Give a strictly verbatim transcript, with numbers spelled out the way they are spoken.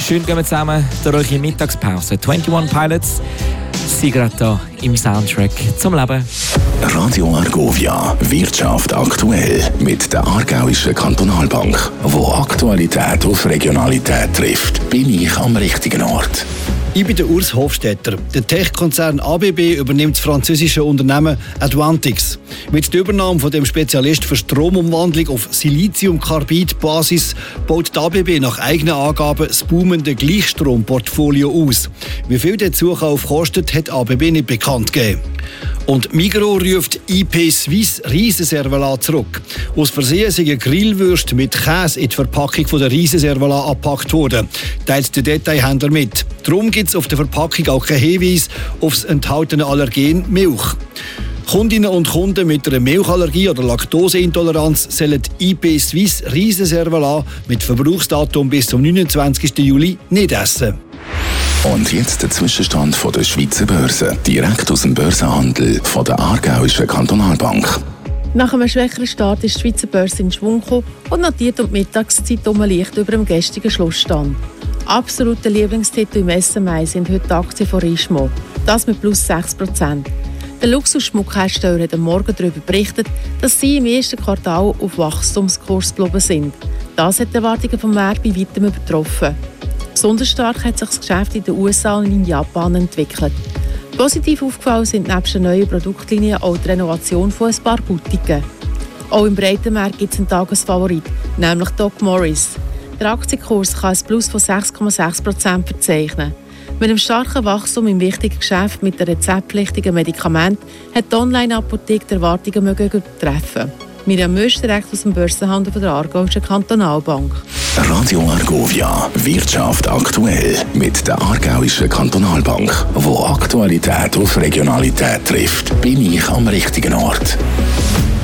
schön gehen wir zusammen durch eure Mittagspause. einundzwanzig Pilots sind gerade hier im Soundtrack zum Leben. Radio Argovia, Wirtschaft aktuell mit der Aargauischen Kantonalbank. Wo Aktualität auf Regionalität trifft, bin ich am richtigen Ort. Ich bin der Urs Hofstetter. Der Tech-Konzern A B B übernimmt das französische Unternehmen Advantix. Mit der Übernahme von dem Spezialist für Stromumwandlung auf Siliziumkarbid-Basis baut die A B B nach eigenen Angaben das boomende Gleichstromportfolio aus. Wie viel der Zukauf kostet, hat A B B nicht bekannt gegeben. Und Migros ruft I P Suisse Riesenservalat zurück. Aus Versehen sind Grillwürste mit Käse in die Verpackung der Riesenservalat abgepackt worden, teilt der Detailhändler mit. Darum gibt es auf der Verpackung auch keinen Hinweis auf das enthaltene Allergen Milch. Kundinnen und Kunden mit einer Milchallergie oder Laktoseintoleranz sollen I P Suisse Riesenservalat mit Verbrauchsdatum bis zum neunundzwanzigsten Juli nicht essen. Und jetzt der Zwischenstand von der Schweizer Börse. Direkt aus dem Börsenhandel von der Aargauischen Kantonalbank. Nach einem schwächeren Start ist die Schweizer Börse in Schwung gekommen und notiert um die Mittagszeit um leicht über dem gestrigen Schlussstand. Absolute Lieblingstitel im S M I sind heute die Aktien von Richemont. Das mit plus sechs Prozent. Der Luxusschmuckhersteller hat am Morgen darüber berichtet, dass sie im ersten Quartal auf Wachstumskurs geblieben sind. Das hat die Erwartungen vom Markt bei weitem übertroffen. Besonders stark hat sich das Geschäft in den U S A und in Japan entwickelt. Positiv aufgefallen sind nebst der neuen Produktlinie auch die Renovation von ein paar Boutiquen. Auch im Breitenmarkt gibt es einen Tagesfavorit, nämlich Doc Morris. Der Aktienkurs kann ein Plus von sechs Komma sechs Prozent verzeichnen. Mit einem starken Wachstum im wichtigen Geschäft mit den rezeptpflichtigen Medikamenten hat die Online-Apotheke die Erwartungen übertreffen. Miriam Mösch, direkt aus dem Börsenhandel von der Aargauischen Kantonalbank. Radio Argovia, Wirtschaft aktuell mit der Aargauischen Kantonalbank. Wo Aktualität auf Regionalität trifft, bin ich am richtigen Ort.